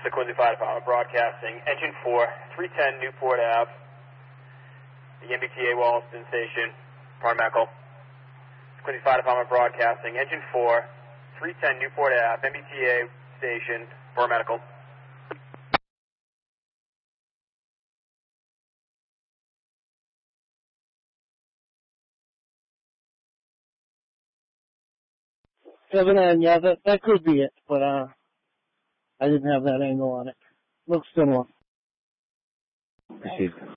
is the Quincy Fire Department broadcasting. Engine 4, 310 Newport Ave, the MBTA Wallaston Station, Parmichael. Quincy Fire Department broadcasting. Engine 4, 310 Newport Ave, MBTA Station, Parmichael. Yeah, that could be it, but I didn't have that angle on it. Looks similar. Received.